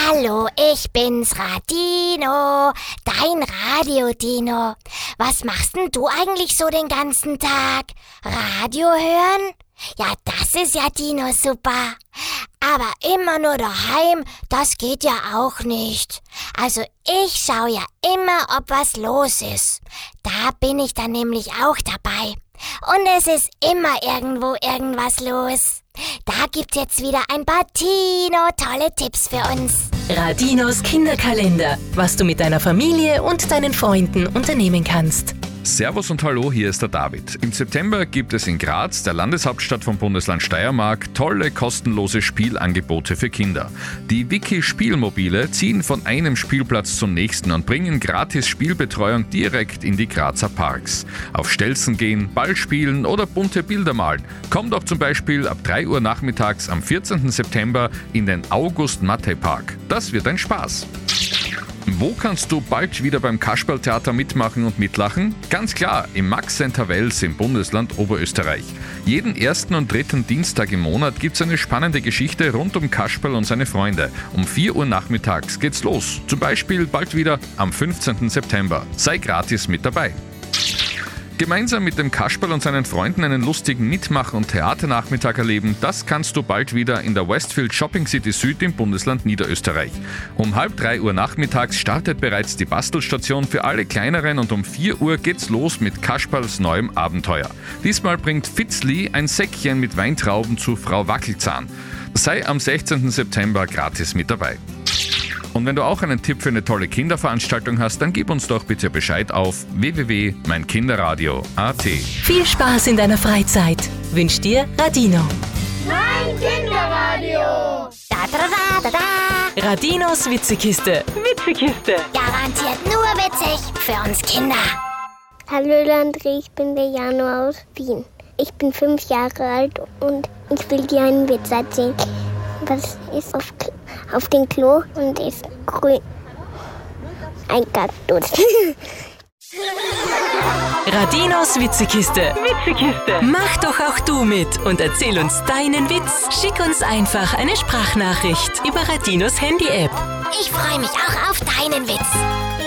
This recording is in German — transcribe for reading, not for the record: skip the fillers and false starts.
Hallo, ich bin's, Radino, dein Radio-Dino. Was machst denn du eigentlich so den ganzen Tag? Radio hören? Ja, das ist ja Dino super. Aber immer nur daheim, das geht ja auch nicht. Also ich schaue ja immer, ob was los ist. Da bin ich dann nämlich auch dabei. Und es ist immer irgendwo irgendwas los. Da gibt's jetzt wieder ein paar tolle Tipps für uns. Radinos Kinderkalender, was du mit deiner Familie und deinen Freunden unternehmen kannst. Servus und hallo, hier ist der David. Im September gibt es in Graz, der Landeshauptstadt vom Bundesland Steiermark, tolle kostenlose Spielangebote für Kinder. Die Wiki-Spielmobile ziehen von einem Spielplatz zum nächsten und bringen gratis Spielbetreuung direkt in die Grazer Parks. Auf Stelzen gehen, Ball spielen oder bunte Bilder malen. Komm doch zum Beispiel ab 3 Uhr nachmittags am 14. September in den August-Matte-Park. Das wird ein Spaß. Wo kannst du bald wieder beim Kasperltheater mitmachen und mitlachen? Ganz klar, im Max Center Wels im Bundesland Oberösterreich. Jeden ersten und dritten Dienstag im Monat gibt's eine spannende Geschichte rund um Kasperl und seine Freunde. Um 4 Uhr nachmittags geht's los. Zum Beispiel bald wieder am 15. September. Sei gratis mit dabei. Gemeinsam mit dem Kasperl und seinen Freunden einen lustigen Mitmach- und Theaternachmittag erleben, das kannst du bald wieder in der Westfield Shopping City Süd im Bundesland Niederösterreich. Um 2:30 Uhr nachmittags startet bereits die Bastelstation für alle Kleineren und um 4 Uhr geht's los mit Kasperls neuem Abenteuer. Diesmal bringt Fitzli ein Säckchen mit Weintrauben zu Frau Wackelzahn. Sei am 16. September gratis mit dabei. Und wenn du auch einen Tipp für eine tolle Kinderveranstaltung hast, dann gib uns doch bitte Bescheid auf www.meinkinderradio.at. Viel Spaß in deiner Freizeit wünscht dir Radino. Mein Kinderradio. Da, da, da, da, da. Radinos Witzekiste. Garantiert nur witzig für uns Kinder. Hallo André, ich bin der Jano aus Wien. Ich bin 5 Jahre alt und ich will dir einen Witz erzählen. Was ist auf dem Klo und ist grün? Ein Kaktus. Radinos Witzekiste. Mach doch auch du mit und erzähl uns deinen Witz. Schick uns einfach eine Sprachnachricht über Radinos Handy-App. Ich freue mich auch auf deinen Witz.